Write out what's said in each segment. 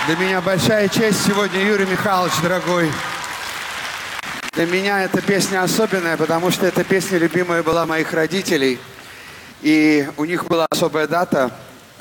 Для меня большая честь сегодня, Юрий Михайлович, дорогой. Для меня эта песня особенная, потому что эта песня любимая была моих родителей. И у них была особая дата,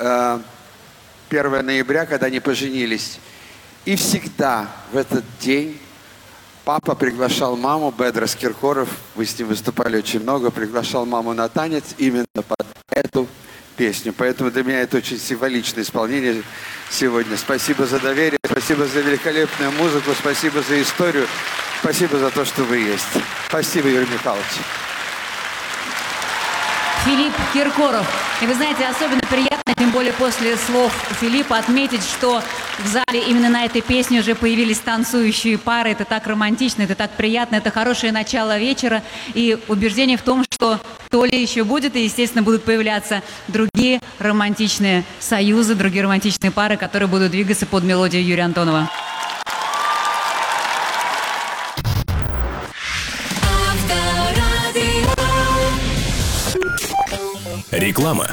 1 ноября, когда они поженились. И всегда в этот день папа приглашал маму, Бедрос Киркоров, вы с ним выступали очень много, приглашал маму на танец именно под эту песню. Поэтому для меня это очень символичное исполнение сегодня. Спасибо за доверие, спасибо за великолепную музыку, спасибо за историю, спасибо за то, что вы есть. Спасибо, Юрий Михайлович. Филипп Киркоров. И вы знаете, особенно приятно, тем более после слов Филиппа, отметить, что в зале именно на этой песне уже появились танцующие пары. Это так романтично, это так приятно, это хорошее начало вечера. И убеждение в том, что то ли еще будет, и, естественно, будут появляться другие романтичные союзы, другие романтичные пары, которые будут двигаться под мелодию Юрия Антонова. Реклама.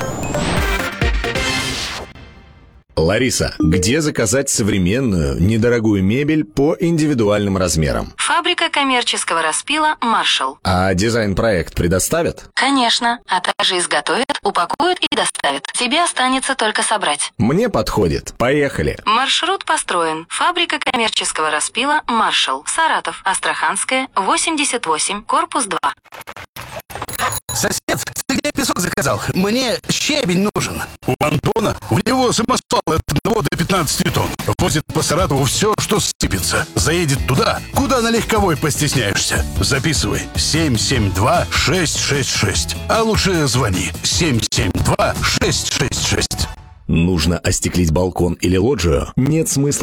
Лариса, где заказать современную, недорогую мебель по индивидуальным размерам? Фабрика коммерческого распила «Маршалл». А дизайн-проект предоставят? Конечно, а также изготовят, упакуют и доставят. Тебе останется только собрать. Мне подходит. Поехали. Маршрут построен. Фабрика коммерческого распила «Маршалл». Саратов, Астраханская, 88, корпус 2. Сосед, ты где песок заказал? Мне щебень нужен. У Антона в него самосвал от 1 до 15 тонн. Возит по Саратову все, что сыпется. Заедет туда, куда на легковой постесняешься. Записывай 772-666. А лучше звони 772-666. Нужно остеклить балкон или лоджию? Нет смысла